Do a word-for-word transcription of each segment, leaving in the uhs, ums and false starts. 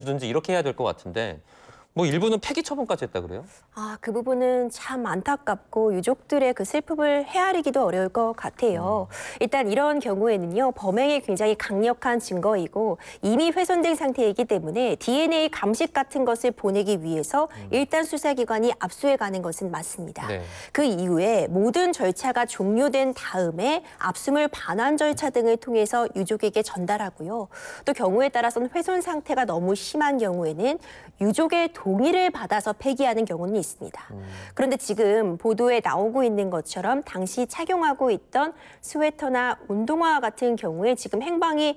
든지 이렇게 해야 될 것 같은데 뭐 일부는 폐기 처분까지 했다 그래요? 아, 그 부분은 참 안타깝고 유족들의 그 슬픔을 헤아리기도 어려울 것 같아요. 음. 일단 이런 경우에는요, 범행이 굉장히 강력한 증거이고 이미 훼손된 상태이기 때문에 디엔에이 감식 같은 것을 보내기 위해서 음. 일단 수사기관이 압수해 가는 것은 맞습니다. 네. 그 이후에 모든 절차가 종료된 다음에 압수물 반환 절차 등을 통해서 유족에게 전달하고요. 또 경우에 따라서는 훼손 상태가 너무 심한 경우에는 유족의 동의를 받아서 폐기하는 경우는 있습니다. 음. 그런데 지금 보도에 나오고 있는 것처럼 당시 착용하고 있던 스웨터나 운동화 같은 경우에 지금 행방이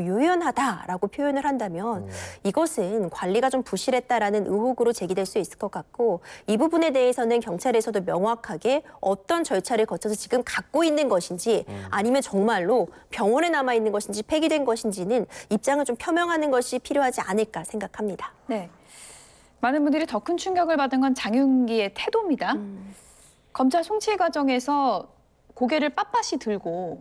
유연하다라고 표현을 한다면 음. 이것은 관리가 좀 부실했다라는 의혹으로 제기될 수 있을 것 같고, 이 부분에 대해서는 경찰에서도 명확하게 어떤 절차를 거쳐서 지금 갖고 있는 것인지 음. 아니면 정말로 병원에 남아 있는 것인지 폐기된 것인지는 입장을 좀 표명하는 것이 필요하지 않을까 생각합니다. 네. 많은 분들이 더 큰 충격을 받은 건 장윤기의 태도입니다. 음. 검찰 송치 과정에서 고개를 빳빳이 들고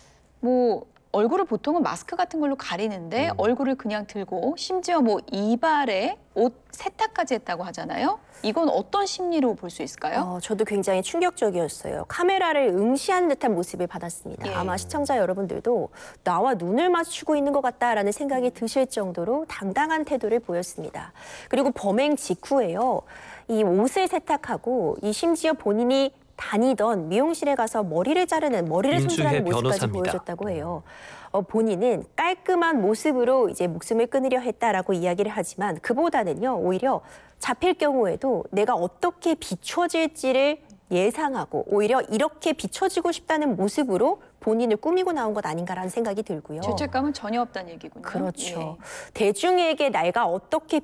뭐 얼굴을 보통은 마스크 같은 걸로 가리는데 음. 얼굴을 그냥 들고 심지어 뭐 이발에 옷 세탁까지 했다고 하잖아요. 이건 어떤 심리로 볼 수 있을까요? 어, 저도 굉장히 충격적이었어요. 카메라를 응시하는 듯한 모습을 받았습니다. 예. 아마 시청자 여러분들도 나와 눈을 맞추고 있는 것 같다라는 생각이 드실 정도로 당당한 태도를 보였습니다. 그리고 범행 직후에요, 이 옷을 세탁하고 이 심지어 본인이 다니던 미용실에 가서 머리를 자르는, 머리를 윤주혜 손질하는 모습까지 변호사입니다. 보여줬다고 해요. 어, 본인은 깔끔한 모습으로 이제 목숨을 끊으려 했다라고 이야기를 하지만 그보다는요, 오히려 잡힐 경우에도 내가 어떻게 비춰질지를 예상하고 오히려 이렇게 비춰지고 싶다는 모습으로 본인을 꾸미고 나온 것 아닌가라는 생각이 들고요. 죄책감은 전혀 없다는 얘기군요. 그렇죠. 예. 대중에게 내가 어떻게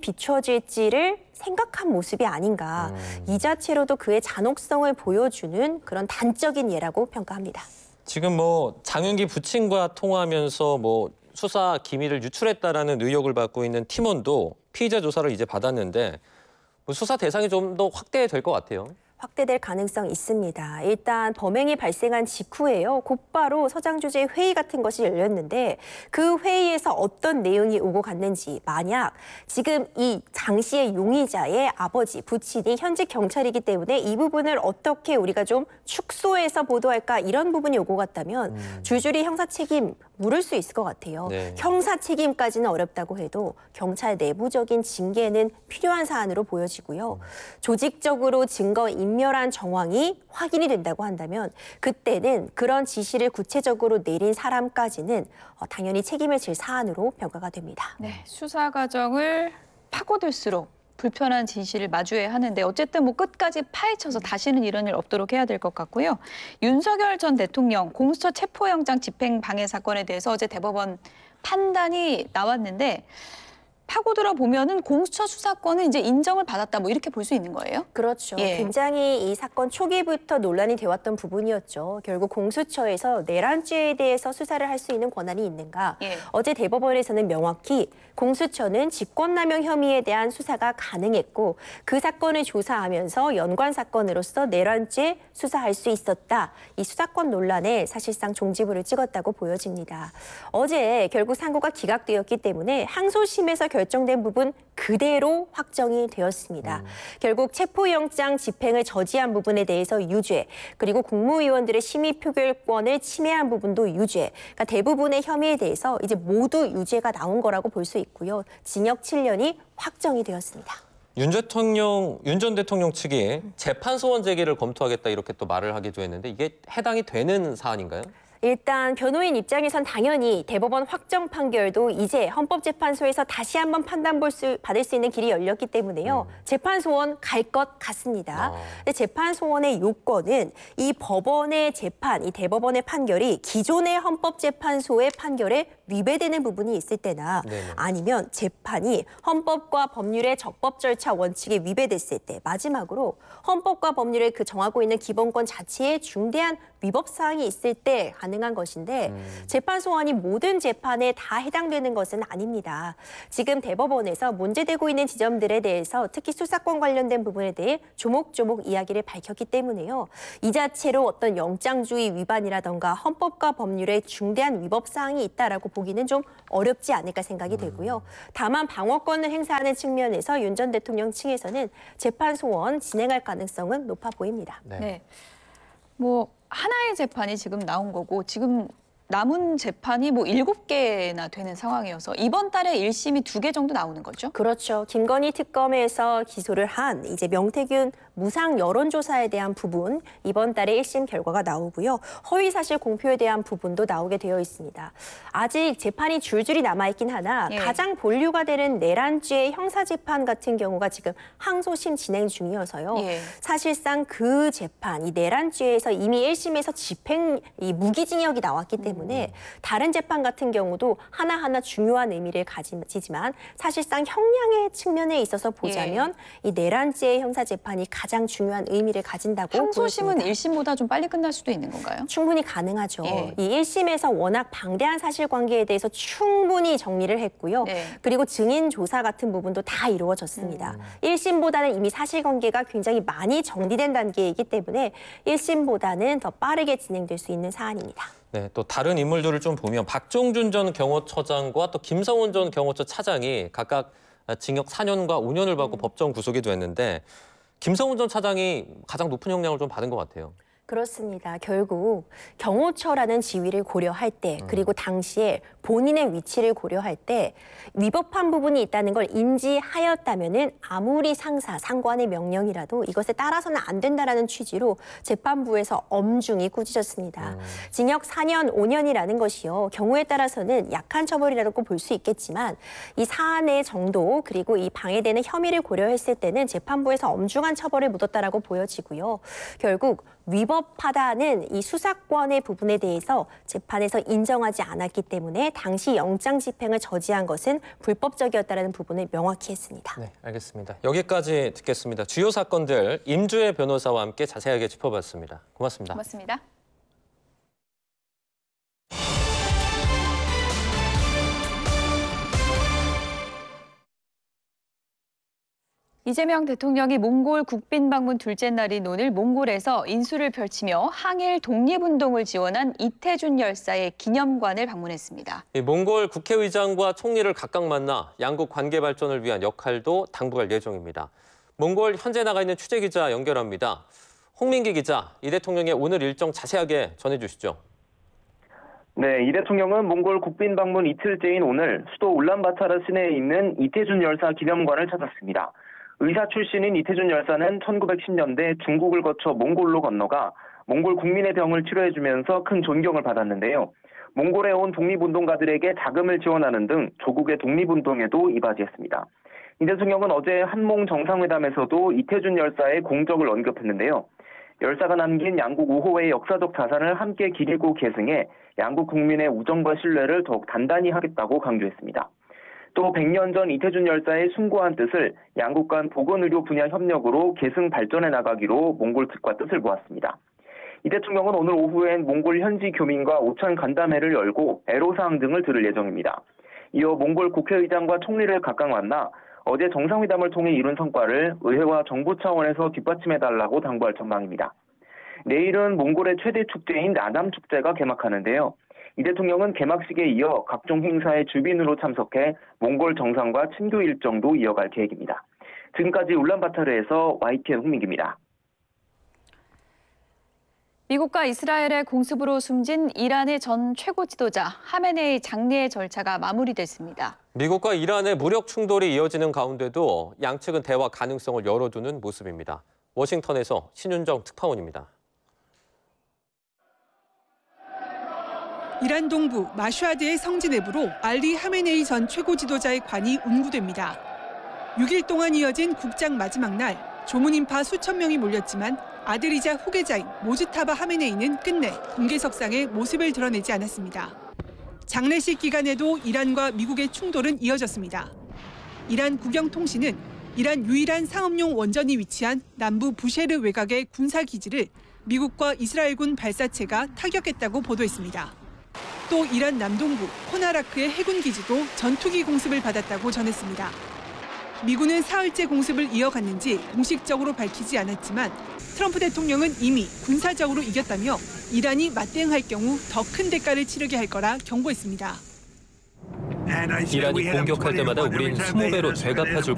비춰질지를 생각한 모습이 아닌가. 음. 이 자체로도 그의 잔혹성을 보여주는 그런 단적인 예라고 평가합니다. 지금 뭐 장윤기 부친과 통화하면서 뭐 수사 기밀을 유출했다라는 의혹을 받고 있는 팀원도 피의자 조사를 이제 받았는데 뭐 수사 대상이 좀 더 확대될 것 같아요. 확대될 가능성이 있습니다. 일단 범행이 발생한 직후에요, 곧바로 서장 주재 회의 같은 것이 열렸는데 그 회의에서 어떤 내용이 오고 갔는지, 만약 지금 이 장 씨의 용의자의 아버지, 부친이 현직 경찰이기 때문에 이 부분을 어떻게 우리가 좀 축소해서 보도할까, 이런 부분이 오고 갔다면 음. 줄줄이 형사 책임 물을 수 있을 것 같아요. 네. 형사 책임까지는 어렵다고 해도 경찰 내부적인 징계는 필요한 사안으로 보여지고요. 조직적으로 증거 인멸한 정황이 확인이 된다고 한다면 그때는 그런 지시를 구체적으로 내린 사람까지는 어, 당연히 책임을 질 사안으로 평가가 됩니다. 네, 수사 과정을 파고들수록 불편한 진실을 마주해야 하는데 어쨌든 뭐 끝까지 파헤쳐서 다시는 이런 일 없도록 해야 될 것 같고요. 윤석열 전 대통령 공수처 체포영장 집행 방해 사건에 대해서 어제 대법원 판단이 나왔는데 파고들어 보면은 공수처 수사권은 이제 인정을 받았다, 뭐 이렇게 볼 수 있는 거예요? 그렇죠. 예. 굉장히 이 사건 초기부터 논란이 되었던 부분이었죠. 결국 공수처에서 내란죄에 대해서 수사를 할 수 있는 권한이 있는가. 예. 어제 대법원에서는 명확히 공수처는 직권남용 혐의에 대한 수사가 가능했고 그 사건을 조사하면서 연관 사건으로서 내란죄 수사할 수 있었다. 이 수사권 논란에 사실상 종지부를 찍었다고 보여집니다. 어제 결국 상고가 기각되었기 때문에 항소심에서 결정된 부분 그대로 확정이 되었습니다. 음. 결국 체포영장 집행을 저지한 부분에 대해서 유죄, 그리고 국무위원들의 심의 표결권을 침해한 부분도 유죄. 그러니까 대부분의 혐의에 대해서 이제 모두 유죄가 나온 거라고 볼 수 있고요. 징역 칠 년이 확정이 되었습니다. 윤 대통령, 윤 전 대통령 측이 재판 소원 제기를 검토하겠다 이렇게 또 말을 하기도 했는데 이게 해당이 되는 사안인가요? 일단 변호인 입장에선 당연히 대법원 확정 판결도 이제 헌법재판소에서 다시 한번 판단 볼 수, 받을 수 있는 길이 열렸기 때문에요. 음. 재판 소원 갈 것 같습니다. 아. 근데 재판 소원의 요건은 이 법원의 재판, 이 대법원의 판결이 기존의 헌법재판소의 판결에 위배되는 부분이 있을 때나 네네. 아니면 재판이 헌법과 법률의 적법 절차 원칙에 위배됐을 때, 마지막으로 헌법과 법률을 그 정하고 있는 기본권 자체에 중대한 위법 사항이 있을 때 가능한 것인데 음. 재판 소원이 모든 재판에 다 해당되는 것은 아닙니다. 지금 대법원에서 문제되고 있는 지점들에 대해서 특히 수사권 관련된 부분에 대해 조목조목 이야기를 밝혔기 때문에요. 이 자체로 어떤 영장주의 위반이라던가 헌법과 법률에 중대한 위법 사항이 있다라고 보기는 좀 어렵지 않을까 생각이 되고요. 다만 방어권을 행사하는 측면에서 윤 전 대통령 측에서는 재판 소원 진행할 가능성은 높아 보입니다. 네. 네. 뭐 하나의 재판이 지금 나온 거고 지금 남은 재판이 뭐 일곱 개나 되는 상황이어서 이번 달에 일 심이 두 개 정도 나오는 거죠? 그렇죠. 김건희 특검에서 기소를 한 이제 명태균 무상 여론조사에 대한 부분 이번 달에 일 심 결과가 나오고요. 허위사실 공표에 대한 부분도 나오게 되어 있습니다. 아직 재판이 줄줄이 남아있긴 하나 예. 가장 본류가 되는 내란죄 형사재판 같은 경우가 지금 항소심 진행 중이어서요. 예. 사실상 그 재판, 이 내란죄에서 이미 일 심에서 집행, 이 무기징역이 나왔기 때문에 음. 다른 재판 같은 경우도 하나하나 중요한 의미를 가지지만 사실상 형량의 측면에 있어서 보자면 예. 이 내란죄 형사재판이 가장 중요한 의미를 가진다고 항소심은 보여집니다. 일 심보다 좀 빨리 끝날 수도 있는 건가요? 충분히 가능하죠. 예. 이 일 심에서 워낙 방대한 사실관계에 대해서 충분히 정리를 했고요. 네. 그리고 증인 조사 같은 부분도 다 이루어졌습니다. 음. 일 심보다는 이미 사실관계가 굉장히 많이 정리된 단계이기 때문에 일 심보다는 더 빠르게 진행될 수 있는 사안입니다. 네, 또 다른 인물들을 좀 보면 박종준 전 경호처장과 또 김성훈 전 경호처 차장이 각각 징역 사 년과 오 년을 받고 음. 법정 구속이 됐는데 김성훈 전 차장이 가장 높은 형량을 좀 받은 것 같아요. 그렇습니다. 결국 경호처라는 지위를 고려할 때 그리고 당시에 본인의 위치를 고려할 때 위법한 부분이 있다는 걸 인지하였다면은 아무리 상사, 상관의 명령이라도 이것에 따라서는 안 된다라는 취지로 재판부에서 엄중히 꾸짖었습니다. 음. 징역 사 년, 오 년이라는 것이요. 경우에 따라서는 약한 처벌이라고 볼 수 있겠지만 이 사안의 정도 그리고 이 방해되는 혐의를 고려했을 때는 재판부에서 엄중한 처벌을 묻었다라고 보여지고요. 결국 위법하다는 이 수사권의 부분에 대해서 재판에서 인정하지 않았기 때문에 당시 영장 집행을 저지한 것은 불법적이었다는 부분을 명확히 했습니다. 네, 알겠습니다. 여기까지 듣겠습니다. 주요 사건들 임주혜 변호사와 함께 자세하게 짚어봤습니다. 고맙습니다. 고맙습니다. 이재명 대통령이 몽골 국빈 방문 둘째 날인 오늘 몽골에서 인수를 펼치며 항일 독립운동을 지원한 이태준 열사의 기념관을 방문했습니다. 이 몽골 국회의장과 총리를 각각 만나 양국 관계 발전을 위한 역할도 당부할 예정입니다. 몽골 현재 나가 있는 취재기자 연결합니다. 홍민기 기자, 이 대통령의 오늘 일정 자세하게 전해주시죠. 네, 이 대통령은 몽골 국빈 방문 이틀째인 오늘 수도 울란바타르 시내에 있는 이태준 열사 기념관을 찾았습니다. 의사 출신인 이태준 열사는 천구백십 년대 중국을 거쳐 몽골로 건너가 몽골 국민의 병을 치료해주면서 큰 존경을 받았는데요. 몽골에 온 독립운동가들에게 자금을 지원하는 등 조국의 독립운동에도 이바지했습니다. 이 대통령은 어제 한몽 정상회담에서도 이태준 열사의 공적을 언급했는데요. 열사가 남긴 양국 우호의 역사적 자산을 함께 기리고 계승해 양국 국민의 우정과 신뢰를 더욱 단단히 하겠다고 강조했습니다. 또 백 년 전 이태준 열사의 숭고한 뜻을 양국 간 보건의료 분야 협력으로 계승 발전해 나가기로 몽골 측과 뜻을 모았습니다. 이 대통령은 오늘 오후엔 몽골 현지 교민과 오찬 간담회를 열고 애로사항 등을 들을 예정입니다. 이어 몽골 국회의장과 총리를 각각 만나 어제 정상회담을 통해 이룬 성과를 의회와 정부 차원에서 뒷받침해달라고 당부할 전망입니다. 내일은 몽골의 최대 축제인 나남 축제가 개막하는데요. 이 대통령은 개막식에 이어 각종 행사에 주빈으로 참석해 몽골 정상과 친교 일정도 이어갈 계획입니다. 지금까지 울란바타르에서 와이티엔 홍민기입니다. 미국과 이스라엘의 공습으로 숨진 이란의 전 최고 지도자 하메네이 장례의 절차가 마무리됐습니다. 미국과 이란의 무력 충돌이 이어지는 가운데도 양측은 대화 가능성을 열어두는 모습입니다. 워싱턴에서 신윤정 특파원입니다. 이란 동부 마슈아드의 성지 내부로 알리 하메네이 전 최고 지도자의 관이 운구됩니다. 육 일 동안 이어진 국장 마지막 날, 조문인파 수천 명이 몰렸지만 아들이자 후계자인 모즈타바 하메네이는 끝내 공개석상에 모습을 드러내지 않았습니다. 장례식 기간에도 이란과 미국의 충돌은 이어졌습니다. 이란 국영통신은 이란 유일한 상업용 원전이 위치한 남부 부쉐르 외곽의 군사기지를 미국과 이스라엘군 발사체가 타격했다고 보도했습니다. 또 이란 남동부 코나라크의 해군기지도 전투기 공습을 받았다고 전했습니다. 미군은 사흘째 공습을 이어갔는지 공식적으로 밝히지 않았지만 트럼프 대통령은 이미 군사적으로 이겼다며 이란이 맞대응할 경우 더 큰 대가를 치르게 할 거라 경고했습니다. 이란이 공격할 때마다 우린 스무 배로 되갚아줄